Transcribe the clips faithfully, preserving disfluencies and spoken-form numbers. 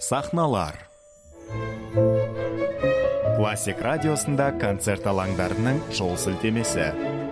Сахналар. Классик радиосында концерт алаңдарының жол сілтемесі.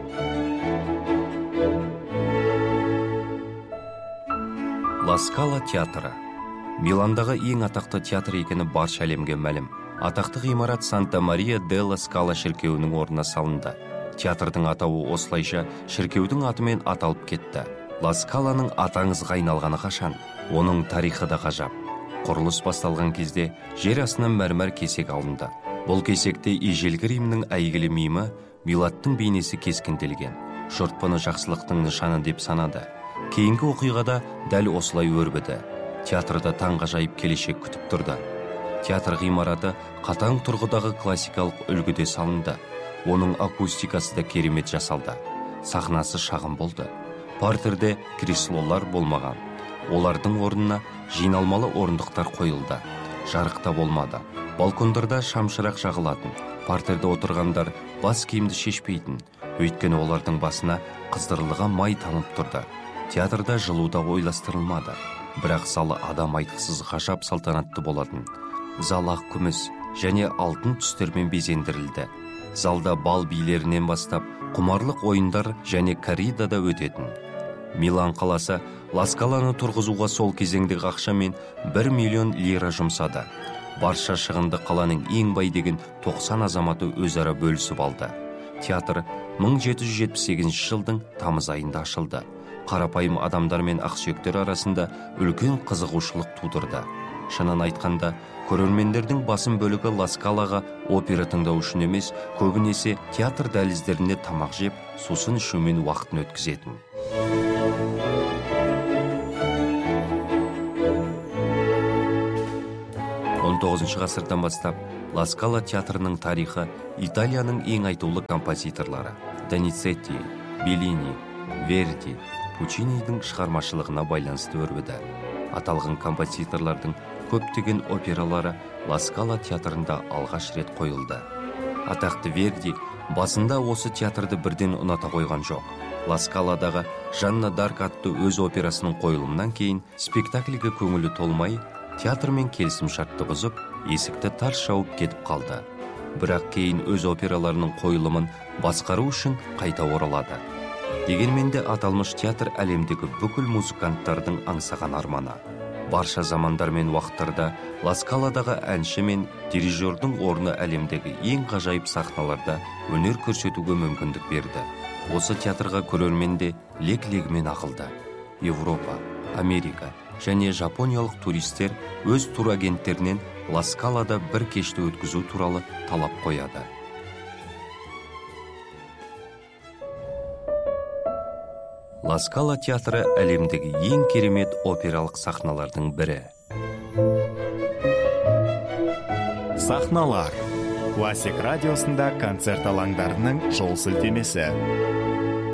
Ла Скала театры. Миландағы ең атақты театр екені барша әлемге мәлім. Атақты ғимарат Санта-Мария делла Скала шіркеуінің орнына салынды. Театрдың атауы осылайша шіркеудің атымен аталып кетті. Ла Скаланың атаңызға айналғаны қашан? Оның тарихы да ғажап. Құрылыс басталған кезде жер астынан мәрмәр кесек алынды. Бұл кесекте ежелгі Римнің әйгілі мимы Милаттың бейнесі кескінделген. Жұрт бұны жақсылықтың нышаны деп санады. Кейінгі оқиғада дәл осылай өрбіді. Театрда таңғажайып келешек күтіп тұрды. Театр ғимараты қатаң тұрғыдағы классикалық үлгіде салынды. Оның акустикасы да керемет жасалды. Сахнасы шағын болды. Партерде креслолар болмаған. Олардың орнына жиналмалы орындықтар қойылды. Жарықта болмады. Балкондарда шамшырақ жағылатын. Партерде отырғандар бас киімді шешпейтін. Өйткені олардың басына қыздырылған май тамып тұрды. Театрда жылуда ойластырылмады. Бірақ залы адам айтқысыз ғажап салтанатты болатын. Зал ақ күміс және алтын түстермен безендірілді. Залда бал билерінен бастап құмарлық ойындар және корридада өтетін. Милан қаласы Ла Скаланы тұрғызуға сол кезеңдегі ақшамен бір миллион лира жұмсады. Барша шығынды қаланың ең бай деген тоқсан азаматы өзара бөлісіп алды. Театр мың жеті жүз жетпіс сегізінші жылдың тамыз айында ашылды. Қарапайым адамдар мен ақсүйектер арасында үлкен қызығушылық тудырды. Шынын айтқанда, көрермендердің басым бөлігі Ла Скалаға опера тыңдау үшін емес, көбінесе театр дәліздерінде тамақ жеп, сусын ішумен уақытын өткізетін. он тоғызыншы ғасырдан бастап Ла Скала театрының тарихы Италияның ең айтулы композиторлары Доницетти, Беллини, Верди, Пучинидің шығармашылығына байланысты өрбіді. Аталған композиторлардың көптеген опералары Ла Скала театрында алғаш рет қойылды. Атақты Верди басында осы театрды бірден ұната қойған жоқ. Ла Скаладағы Жанна Дарк атты өз операсының қойылымынан кейін спектакльге көңілі толмай, театрмен келісім шартты бұзып, есікті тарс жауып кетіп қалды. Бірақ кейін өз операларының қойылымын басқару үшін қайта оралады. Дегенмен де аталмыш театр әлемдегі бүкіл музыканттардың аңсаған арманы. Барша замандар мен уақыттарда Ла Скаладағы әнші мен дирижердің орны әлемдегі ең ғажайып сахналарда өнер көрсетуге мүмкіндік берді. Осы театрға көрерменде лек-легімен ағылды. Европа, Америка және жапониялық туристер өз турагенттерінен Ла Скалада бір кешті өткізу туралы талап қояды. Ла Скала театры әлемдегі ең керемет опералық сахналардың бірі. Сахналар. Классик радиосында концерт алаңдарының жол сілтемесі.